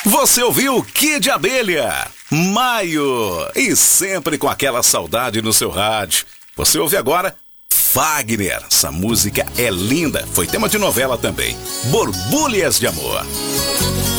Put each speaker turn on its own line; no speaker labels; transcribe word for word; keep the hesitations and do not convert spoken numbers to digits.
Você ouviu Kid Abelha, Maio, e sempre com aquela saudade no seu rádio. Você ouve agora Fagner, essa música é linda, foi tema de novela também, Borbulhas de Amor.